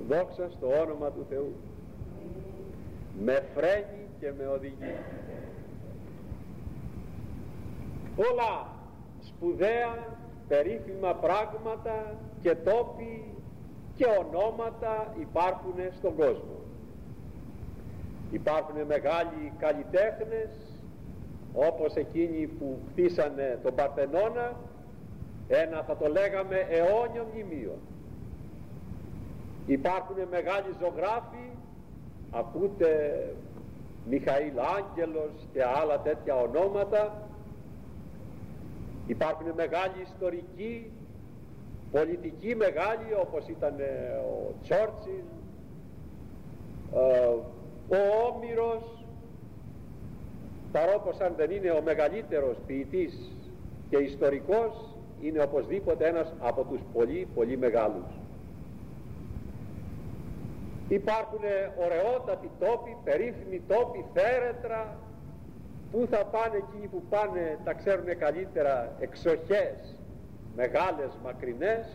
Δόξα στο όνομα του Θεού. Με φρένει και με οδηγεί. Όλα σπουδαία, περίφημα πράγματα και τόποι και ονόματα υπάρχουν στον κόσμο. Υπάρχουν μεγάλοι καλλιτέχνες, όπως εκείνοι που χτίσανε τον Παρθενώνα, ένα θα το λέγαμε αιώνιο μνημείο. Υπάρχουν μεγάλοι ζωγράφοι, ακούτε Μιχαήλ Άγγελος και άλλα τέτοια ονόματα. Υπάρχουν μεγάλοι ιστορικοί, πολιτικοί μεγάλοι, όπως ήταν ο Τσόρτσιλ, ο Όμηρος, παρότι αν δεν είναι ο μεγαλύτερος ποιητής και ιστορικός, είναι οπωσδήποτε ένας από τους πολύ πολύ μεγάλους. Υπάρχουν ωραιότατοι τόποι, περίφημοι τόποι, θέρετρα. Πού θα πάνε εκείνοι που πάνε τα ξέρουν καλύτερα, εξοχές μεγάλες, μακρινές.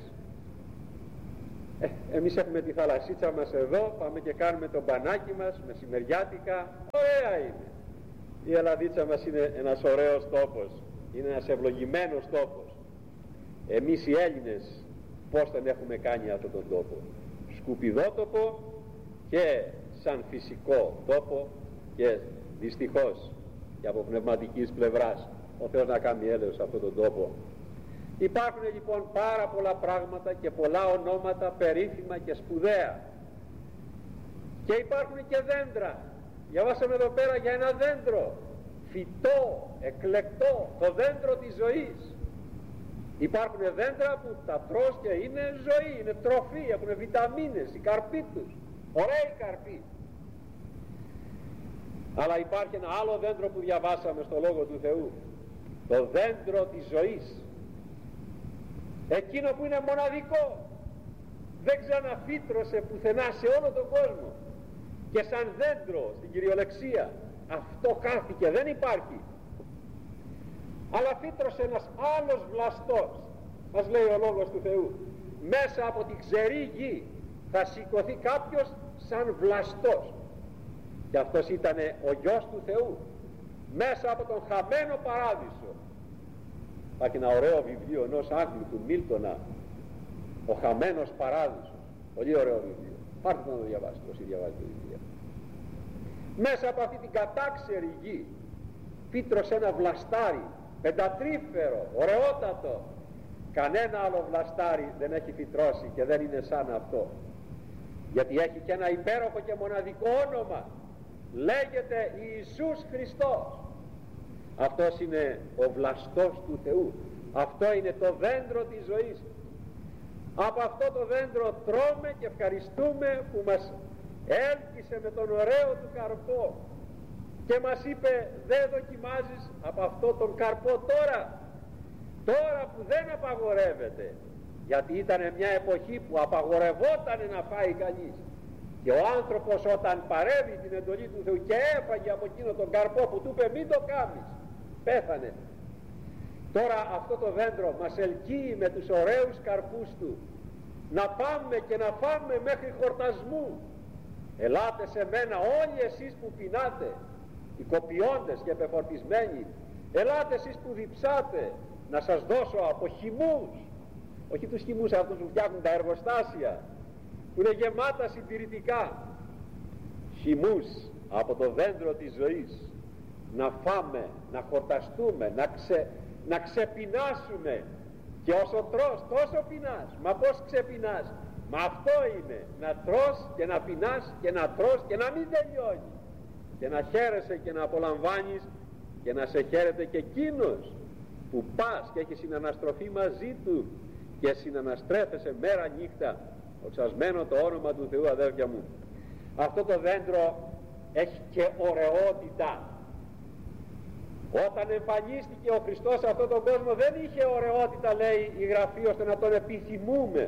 Εμείς έχουμε τη θαλασσίτσα μας εδώ, πάμε και κάνουμε το μπανάκι μας μεσημεριάτικα, ωραία είναι. Η Ελλαδίτσα μας είναι ένας ωραίος τόπος, είναι ένας ευλογημένος τόπος. Εμείς οι Έλληνες πώς τον έχουμε κάνει αυτόν τον τόπο? Σκουπιδότοπο και σαν φυσικό τόπο, και δυστυχώς και από πνευματικής πλευράς ο Θεός να κάνει έλεος σε αυτόν τον τόπο. Υπάρχουν λοιπόν πάρα πολλά πράγματα και πολλά ονόματα περίφημα και σπουδαία, και υπάρχουν και δέντρα. Διαβάσαμε εδώ πέρα για ένα δέντρο φυτό, εκλεκτό, το δέντρο της ζωής. Υπάρχουν δέντρα που τα τρως και είναι ζωή, είναι τροφή, έχουν βιταμίνες, οι καρποί τους, ωραίοι καρποί. Αλλά υπάρχει ένα άλλο δέντρο που διαβάσαμε στο Λόγο του Θεού, το δέντρο της ζωής, εκείνο που είναι μοναδικό, δεν ξαναφύτρωσε πουθενά σε όλο τον κόσμο, και σαν δέντρο στην κυριολεξία αυτό κάθηκε, δεν υπάρχει. Αλλά φύτρωσε ένας άλλος βλαστός, μας λέει ο Λόγος του Θεού, μέσα από την ξερή γη θα σηκωθεί κάποιος σαν βλαστός, και αυτός ήταν ο Γιος του Θεού, μέσα από τον χαμένο παράδεισο. Υπάρχει ένα ωραίο βιβλίο ενός Άγγλου, του Μίλτονα, ο χαμένος παράδεισος, πολύ ωραίο βιβλίο, πάρτε να το διαβάσετε όσοι διαβάζετε το βιβλίο. Μέσα από αυτή την κατάξερη γη φύτρωσε ένα βλαστάρι, πεντατρίφερο, ωραιότατο. Κανένα άλλο βλαστάρι δεν έχει φυτρώσει και δεν είναι σαν αυτό, γιατί έχει και ένα υπέροχο και μοναδικό όνομα, λέγεται Ιησούς Χριστός. Αυτός είναι ο βλαστός του Θεού, αυτό είναι το δέντρο της ζωής. Από αυτό το δέντρο τρώμε και ευχαριστούμε που μας έλκυσε με τον ωραίο του καρπό και μας είπε, δεν δοκιμάζεις από αυτό τον καρπό τώρα που δεν απαγορεύεται, γιατί ήταν μια εποχή που απαγορευόταν να φάει κανείς, και ο άνθρωπος όταν παρέβη την εντολή του Θεού και έφαγε από εκείνο τον καρπό που του είπε μην το κάνεις, πέθανε. Τώρα αυτό το δέντρο μας ελκύει με τους ωραίους καρπούς του να πάμε και να φάμε μέχρι χορτασμού. Ελάτε σε μένα όλοι εσείς που πεινάτε, οι κοπιώντες και πεφορτισμένοι, ελάτε εσείς που διψάτε, να σας δώσω από χυμούς, όχι τους χυμούς αυτούς που φτιάχνουν τα εργοστάσια που είναι γεμάτα συντηρητικά, χυμούς από το δέντρο της ζωής, να φάμε, να χορταστούμε, να ξεπεινάσουμε. Και όσο τρως τόσο πεινάς. Μα πως ξεπεινάς? Μα αυτό είναι, να τρως και να πεινάς και να τρως και να μην τελειώνει, και να χαίρεσαι και να απολαμβάνεις και να σε χαίρεται και εκείνος που πας και έχεις συναναστροφή μαζί του και συναναστρέφεσαι μέρα νύχτα. Οξασμένο το όνομα του Θεού, αδέρφια μου. Αυτό το δέντρο έχει και ωραιότητα. Όταν εμφανίστηκε ο Χριστός σε αυτόν τον κόσμο δεν είχε ωραιότητα, λέει η Γραφή, ώστε να τον επιθυμούμε,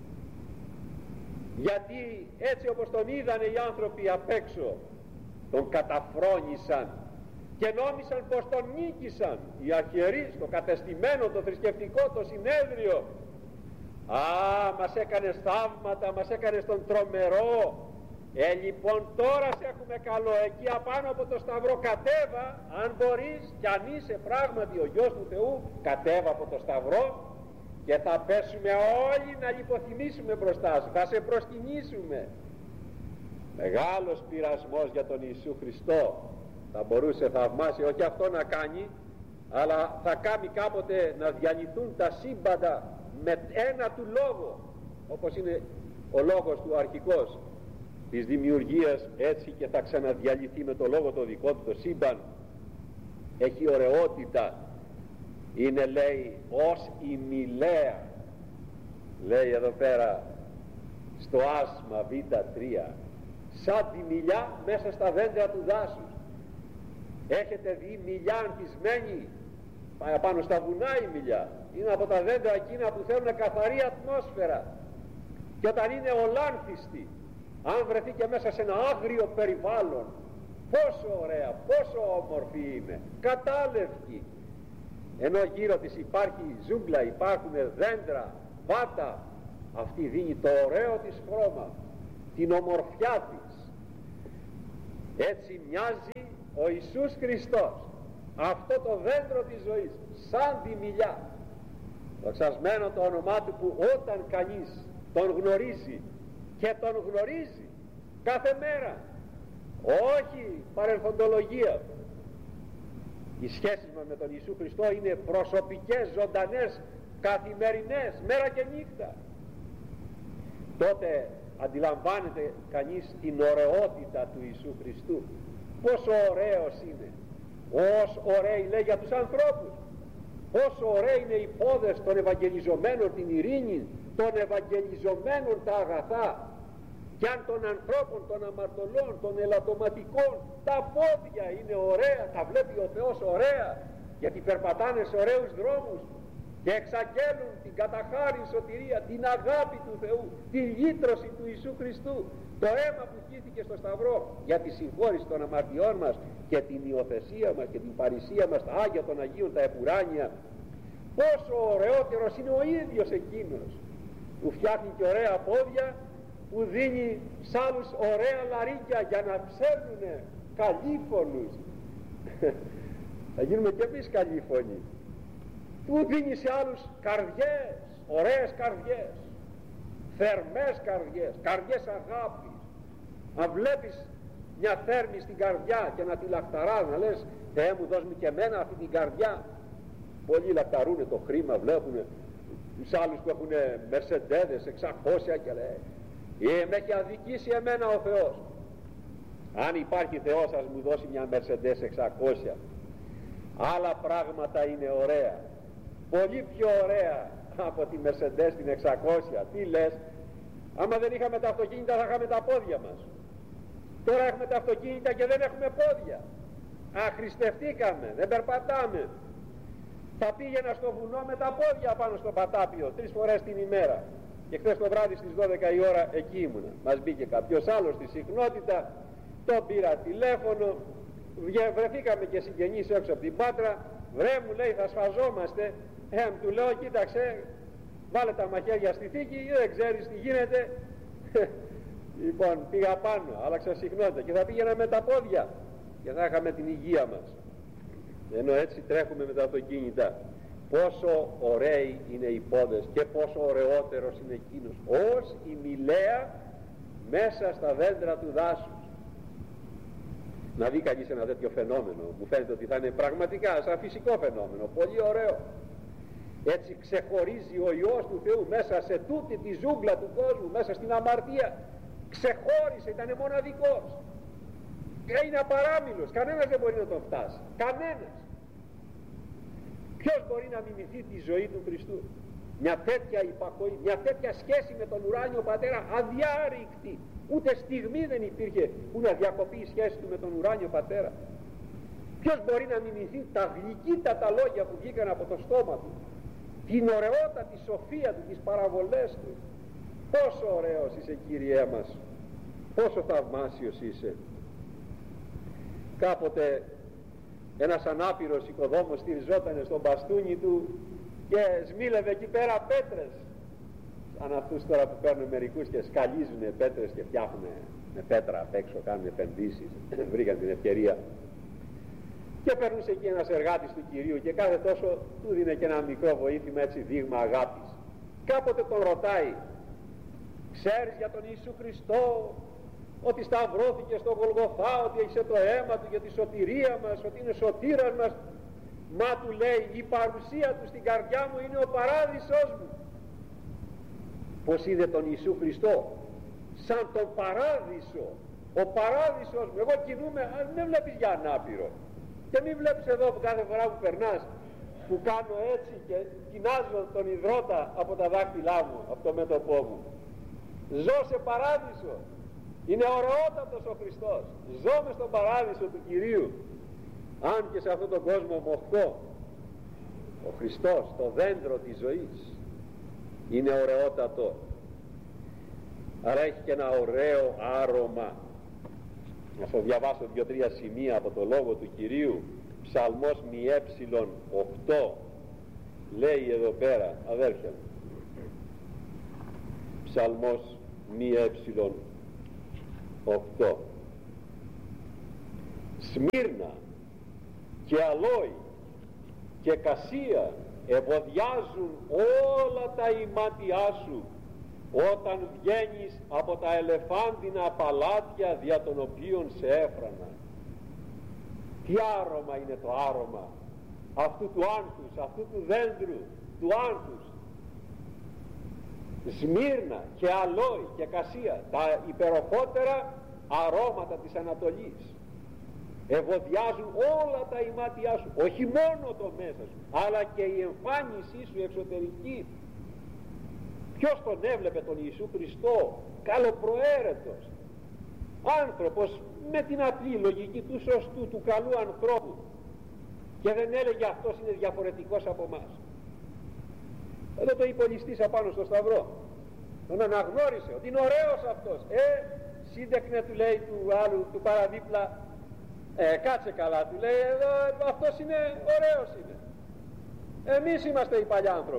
γιατί έτσι όπως τον είδανε οι άνθρωποι απ' έξω, τον καταφρόνησαν και νόμισαν πως τον νίκησαν οι αρχιερείς, το κατεστημένο, το θρησκευτικό, το συνέδριο, Μας έκανες θαύματα, μας έκανες τον τρομερό. Λοιπόν τώρα σε έχουμε καλό, εκεί απάνω από το Σταυρό κατέβα, αν μπορείς, κι αν είσαι πράγματι ο Γιος του Θεού, κατέβα από το Σταυρό και θα πέσουμε όλοι να λιποθυμίσουμε μπροστά σου, θα σε προσκυνήσουμε. Μεγάλος πειρασμός για τον Ιησού Χριστό. Θα μπορούσε θαυμάσια, όχι αυτό να κάνει, αλλά θα κάνει κάποτε να διαλυθούν τα σύμπαντα με ένα του λόγο, όπως είναι ο λόγος του αρχικός της δημιουργίας, έτσι και θα ξαναδιαλυθεί με το λόγο το δικό του το σύμπαν. Έχει ωραιότητα, είναι, λέει, ως η Μιλέα, λέει εδώ πέρα στο άσμα Β3, σαν τη μιλιά μέσα στα δέντρα του δάσους. Έχετε δει μιλιά ανθισμένη? Πάει πάνω στα βουνά η μιλιά, είναι από τα δέντρα εκείνα που θέλουν καθαρή ατμόσφαιρα, και όταν είναι ολάνθιστη, αν βρεθεί και μέσα σε ένα άγριο περιβάλλον, πόσο ωραία, πόσο όμορφη είναι, κατάλευκη, ενώ γύρω της υπάρχει ζούγκλα, υπάρχουν δέντρα, βάτα, αυτή δίνει το ωραίο της χρώμα, την ομορφιά της. Έτσι μοιάζει ο Ιησούς Χριστός, αυτό το δέντρο της ζωής, σαν τη μιλιά. Δοξασμένο το όνομά του, που όταν κανείς τον γνωρίζει, και τον γνωρίζει κάθε μέρα, όχι παρελθοντολογία. Οι σχέσεις μας με τον Ιησού Χριστό είναι προσωπικές, ζωντανές, καθημερινές, μέρα και νύχτα. Τότε αντιλαμβάνεται κανείς την ωραιότητα του Ιησού Χριστού, πόσο ωραίος είναι, όσο ωραίοι, λέει, για τους ανθρώπους, πόσο ωραίοι είναι οι πόδες των ευαγγελιζομένων την ειρήνη, των ευαγγελιζομένων τα αγαθά, κι αν των ανθρώπων, των αμαρτωλών, των ελαττωματικών, τα πόδια είναι ωραία, τα βλέπει ο Θεός ωραία, γιατί περπατάνε σε ωραίους δρόμους και εξαγγέλουν την καταχάριν σωτηρία, την αγάπη του Θεού, τη λύτρωση του Ιησού Χριστού, το αίμα που χύθηκε στο Σταυρό για τη συγχώρηση των αμαρτιών μας και την υιοθεσία μας και την παρησία μας, τα Άγια των Αγίων, τα επουράνια. Πόσο ωραιότερος είναι ο ίδιος εκείνος που φτιάχνει και ωραία πόδια, που δίνει σ' άλλους ωραία λαρίκια για να ψέρνουνε καλήφωνους. Θα γίνουμε και εμείς καλήφωνοι. Που δίνει σε άλλους καρδιές, ωραίες καρδιές, θερμές καρδιές, καρδιές αγάπης. Αν βλέπεις μια θέρμη στην καρδιά και να τη λαχταράς, να λες, Θεέ μου, δώσ' μου και εμένα αυτή την καρδιά. Πολλοί λαχταρούνε το χρήμα, βλέπουνε τους άλλους που έχουν Mercedes 600 και λέει, με έχει αδικήσει εμένα ο Θεός. Αν υπάρχει Θεός, ας μου δώσει μια Mercedes 600. Άλλα πράγματα είναι ωραία, πολύ πιο ωραία από τη Mercedes την 600. Τι λες? Άμα δεν είχαμε τα αυτοκίνητα θα είχαμε τα πόδια μας. Τώρα έχουμε τα αυτοκίνητα και δεν έχουμε πόδια. Αχρηστευτήκαμε, δεν περπατάμε. Θα πήγαινα στο βουνό με τα πόδια πάνω στο πατάπιο 3 φορές την ημέρα. Και χθες το βράδυ στις 12 η ώρα εκεί ήμουνα. Μας μπήκε κάποιος άλλος στη συχνότητα, τον πήρα τηλέφωνο, βρεθήκαμε και συγγενείς έξω από την Πάτρα. Βρε, μου λέει, θα σφαζόμαστε. Του λέω, κοίταξε, βάλε τα μαχαίρια στη θήκη, δεν ξέρεις τι γίνεται. Λοιπόν, πήγα πάνω, άλλαξα συχνότητα και θα πήγαινα με τα πόδια και θα είχαμε την υγεία μας. Ενώ έτσι τρέχουμε με τα αυτοκίνητα. Πόσο ωραίοι είναι οι πόδες και πόσο ωραιότερος είναι εκείνος, ως η Μιλέα μέσα στα δέντρα του δάσους. Να δει κανείς ένα τέτοιο φαινόμενο, μου φαίνεται ότι θα είναι πραγματικά σαν φυσικό φαινόμενο, πολύ ωραίο. Έτσι ξεχωρίζει ο Υιός του Θεού μέσα σε τούτη τη ζούγκλα του κόσμου, μέσα στην αμαρτία. Ξεχώρισε, ήταν μοναδικός. Είναι απαράμιλος, κανένας δεν μπορεί να τον φτάσει, κανένας. Ποιος μπορεί να μιμηθεί τη ζωή του Χριστού? Μια τέτοια υπακοή, μια τέτοια σχέση με τον ουράνιο Πατέρα, αδιάρρηκτη. Ούτε στιγμή δεν υπήρχε που να διακοπεί η σχέση του με τον ουράνιο Πατέρα. Ποιος μπορεί να μιμηθεί τα γλυκύτατα λόγια που βγήκαν από το στόμα του, την ωραιότατη σοφία του, τις παραβολές του? Πόσο ωραίος είσαι, Κύριέ μας, πόσο θαυμάσιος είσαι. Κάποτε ένας ανάπηρος οικοδόμος στηριζόταν στο μπαστούνι του και σμίλευε εκεί πέρα πέτρες. σαν αυτούς τώρα που παίρνουν μερικούς και σκαλίζουν πέτρες και φτιάχνουν με πέτρα απ' έξω, κάνουν επενδύσεις, βρήκαν την ευκαιρία. Και περνούσε εκεί ένας εργάτης του Κυρίου και κάθε τόσο του δίνε και ένα μικρό βοήθημα, έτσι, δείγμα αγάπης. Κάποτε τον ρωτάει, ξέρεις για τον Ιησού Χριστό, ότι σταυρώθηκε στο Γολγοθά, ότι έχισε το αίμα του για τη σωτηρία μας, ότι είναι σωτήρας μας? Μα, του λέει, η παρουσία του στην καρδιά μου είναι ο παράδεισος μου. Πως είδε τον Ιησού Χριστό? Σαν τον παράδεισο. Ο παράδεισος μου. Εγώ κινούμαι, αν δεν βλέπεις για ανάπηρο. Και μην βλέπεις εδώ που κάθε φορά που περνάς, που κάνω έτσι και κοινάζω τον υδρότα από τα δάχτυλά μου, από το μέτωπό μου. Ζω σε παράδεισο. Είναι ωραιότατος ο Χριστός. Ζω μες στον παράδεισο του Κυρίου. Αν και σε αυτόν τον κόσμο μοχθό, ο Χριστός, το δέντρο της ζωής, είναι ωραιότατο. Άρα έχει και ένα ωραίο άρωμα. Να σας διαβάσω 2-3 σημεία από το λόγο του Κυρίου. Ψαλμός μιέψιλον 8 λέει εδώ πέρα, αδέρφια μου, Ψαλμός μιέψιλον 8. Σμύρνα και Αλόη και Κασία ευωδιάζουν όλα τα ημάτια σου όταν βγαίνεις από τα ελεφάντινα παλάτια δια των οποίων σε έφρανα. Τι άρωμα είναι το άρωμα αυτού του άνθους, αυτού του δέντρου του άνθους. Σμύρνα και Αλόη και Κασία, τα υπεροχότερα αρώματα της Ανατολής, ευωδιάζουν όλα τα ημάτια σου, όχι μόνο το μέσα σου, αλλά και η εμφάνισή σου εξωτερική. Ποιος τον έβλεπε τον Ιησού Χριστό? Καλοπροαίρετος άνθρωπος, με την απλή λογική του σωστού, του καλού ανθρώπου, και δεν έλεγε αυτός είναι διαφορετικός από εμάς. Εδώ το είπε ο ληστής απάνω στο σταυρό, τον αναγνώρισε ότι είναι ωραίος αυτός. Σύντεκνε, του λέει του άλλου, του παραδίπλα, κάτσε καλά, του λέει, εδώ αυτός είναι ωραίος είναι. Εμείς είμαστε οι παλιά άνθρωποι.